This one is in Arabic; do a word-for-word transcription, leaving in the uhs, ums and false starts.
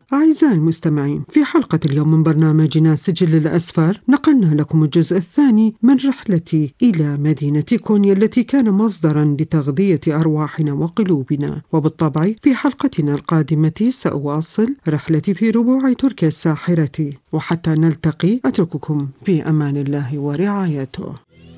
أعزائي المستمعين، في حلقة اليوم من برنامجنا سجل الأسفار نقلنا لكم الجزء الثاني من رحلتي إلى مدينة كونيا التي كان مصدرا لتغذية أرواحنا وقلوبنا. وبالطبع في حلقتنا القادمة سأواصل رحلتي في ربوع تركيا الساحرة، وحتى نلتقي أترككم في أمان الله ورعايته.